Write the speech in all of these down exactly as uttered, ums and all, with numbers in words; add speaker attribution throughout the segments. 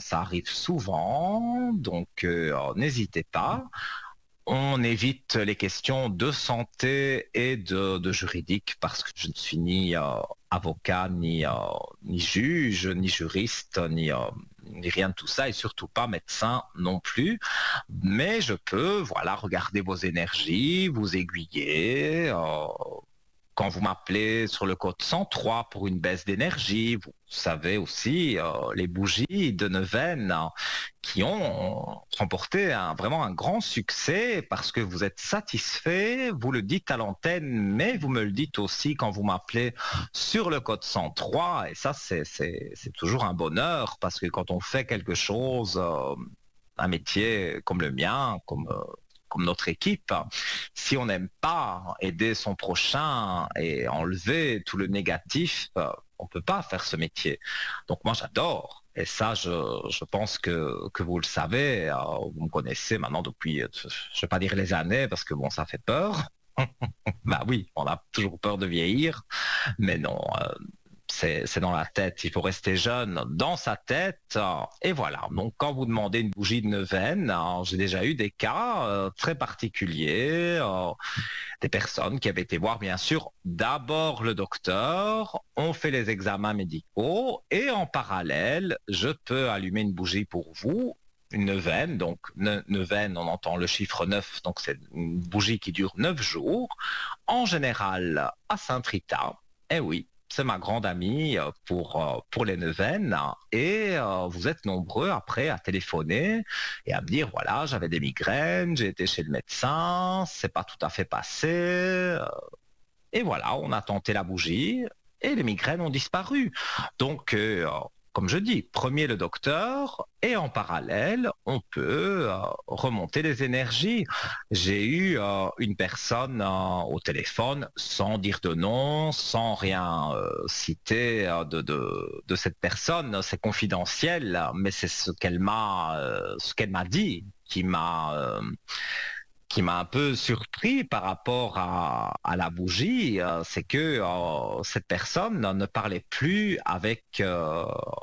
Speaker 1: ça arrive souvent, donc euh, n'hésitez pas. On évite les questions de santé et de, de juridique parce que je ne suis ni euh, avocat, ni, euh, ni juge, ni juriste, ni, euh, ni rien de tout ça, et surtout pas médecin non plus. Mais je peux, voilà, regarder vos énergies, vous aiguiller. Euh, quand vous m'appelez sur le code cent trois pour une baisse d'énergie, vous savez aussi euh, les bougies de Neuvaine hein, qui ont remporté un, vraiment un grand succès parce que vous êtes satisfait, vous le dites à l'antenne, mais vous me le dites aussi quand vous m'appelez sur le code cent trois. Et ça, c'est, c'est, c'est toujours un bonheur parce que quand on fait quelque chose, euh, un métier comme le mien, comme... Euh, comme notre équipe, si on n'aime pas aider son prochain et enlever tout le négatif, on ne peut pas faire ce métier. Donc moi j'adore. Et ça, je, je pense que, que vous le savez, vous me connaissez maintenant depuis, je ne vais pas dire les années, parce que bon, ça fait peur. Bah oui, on a toujours peur de vieillir, mais non, euh, c'est, c'est dans la tête. Il faut rester jeune dans sa tête. Et voilà. Donc, quand vous demandez une bougie de Neuvaine, j'ai déjà eu des cas euh, très particuliers. Euh, des personnes qui avaient été voir, bien sûr, d'abord le docteur. On fait les examens médicaux. Et en parallèle, je peux allumer une bougie pour vous. Une neuvaine, donc ne, neuvaine, on entend le chiffre neuf, donc c'est une bougie qui dure neuf jours. En général, à Saint-Rita. Eh oui. C'est ma grande amie pour, pour les neuvaines et euh, vous êtes nombreux après à téléphoner et à me dire voilà j'avais des migraines, j'ai été chez le médecin, c'est pas tout à fait passé euh, et voilà on a tenté la bougie et les migraines ont disparu. Donc euh, comme je dis, premier le docteur et en parallèle, on peut euh, remonter les énergies. J'ai eu euh, une personne euh, au téléphone sans dire de nom, sans rien euh, citer euh, de, de, de cette personne. C'est confidentiel, mais c'est ce qu'elle m'a, euh, ce qu'elle m'a dit qui m'a... Euh, qui m'a un peu surpris par rapport à, à la bougie, euh, c'est que euh, cette personne ne parlait plus avec euh,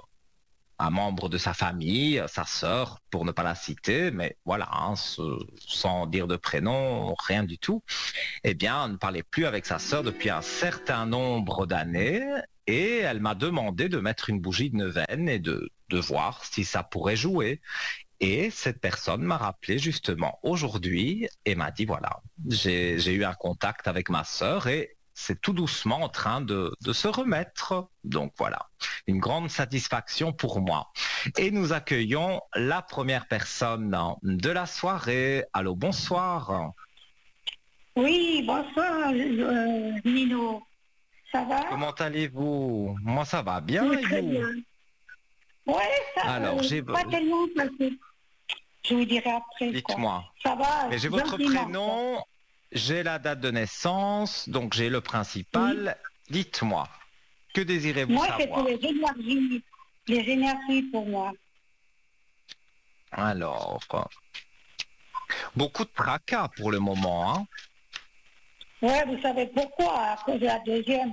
Speaker 1: un membre de sa famille, sa sœur, pour ne pas la citer, mais voilà, hein, ce, sans dire de prénom, rien du tout. Eh bien, elle ne parlait plus avec sa sœur depuis un certain nombre d'années, et elle m'a demandé de mettre une bougie de neuvaine et de, de voir si ça pourrait jouer. Et cette personne m'a rappelé justement aujourd'hui et m'a dit voilà, j'ai, j'ai eu un contact avec ma sœur et c'est tout doucement en train de, de se remettre. Donc voilà, une grande satisfaction pour moi. Et nous accueillons la première personne de la soirée. Allô, bonsoir.
Speaker 2: Oui, bonsoir euh, Nino. Ça va?
Speaker 1: Comment allez-vous? Moi ça va bien
Speaker 2: Oui,
Speaker 1: et
Speaker 2: très
Speaker 1: vous?
Speaker 2: bien. Ouais, ça
Speaker 1: Alors,
Speaker 2: euh,
Speaker 1: j'ai...
Speaker 2: pas tellement passé. Je vous dirai après, quoi.
Speaker 1: Dites-moi.
Speaker 2: Ça va,
Speaker 1: Mais j'ai votre
Speaker 2: gentiment,
Speaker 1: prénom,
Speaker 2: quoi.
Speaker 1: j'ai la date de naissance, donc j'ai le
Speaker 2: Oui.
Speaker 1: principal. Dites-moi, que désirez-vous
Speaker 2: Moi, c'est pour
Speaker 1: savoir?
Speaker 2: les énergies, les énergies pour moi.
Speaker 1: Alors, beaucoup de tracas pour le moment, hein?
Speaker 2: Ouais, vous savez pourquoi? À cause de la deuxième.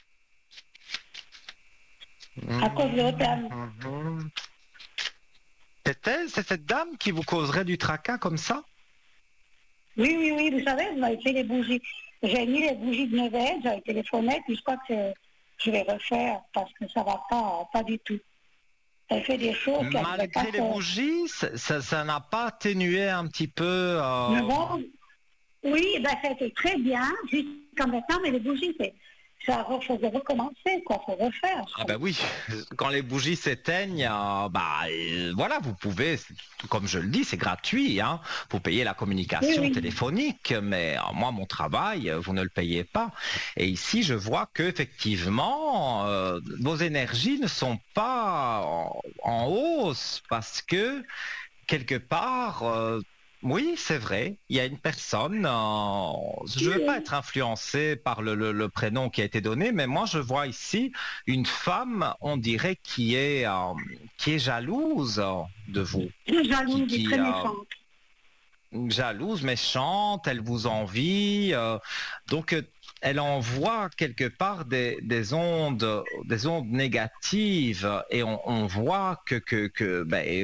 Speaker 2: À cause de l'autre dame.
Speaker 1: Mhm. C'est elle, c'est cette dame qui vous causerait du tracas comme ça?
Speaker 2: Oui, oui, oui, vous savez, vous m'avez fait les bougies. J'ai mis les bougies de neuvaine, j'avais téléphoné, puis je crois que je vais refaire parce que ça va pas, pas du tout. Elle fait des choses qu'elle ne devait pas
Speaker 1: Malgré les
Speaker 2: faire.
Speaker 1: bougies, ça, ça, ça n'a pas atténué un petit peu...
Speaker 2: Mais
Speaker 1: euh,
Speaker 2: bon, oui, ben ça a été très bien jusqu'à maintenant, mais les bougies, c'est, ça il faut recommencer, quoi, faut refaire.
Speaker 1: Ah ben oui, quand les bougies s'éteignent, euh, bah euh, voilà, vous pouvez, comme je le dis, c'est gratuit, hein, vous payez la
Speaker 2: Oui,
Speaker 1: communication
Speaker 2: oui.
Speaker 1: téléphonique, mais euh, moi mon travail, euh, vous ne le payez pas. Et ici, je vois que effectivement, euh, vos énergies ne sont pas en, en hausse parce que quelque part, euh, oui, c'est vrai, il y a une personne, euh, je ne veux pas
Speaker 2: Oui,
Speaker 1: être influencé par le, le- le prénom qui a été donné, mais moi je vois ici une femme, on dirait, qui est, euh, qui est jalouse euh, de vous,
Speaker 2: très
Speaker 1: qui,
Speaker 2: jalouse et
Speaker 1: qui
Speaker 2: très
Speaker 1: euh,
Speaker 2: méchante.
Speaker 1: jalouse, méchante, elle vous envie, euh, donc euh, elle envoie quelque part des, des ondes, des ondes négatives, et on, on voit que, que, que ben,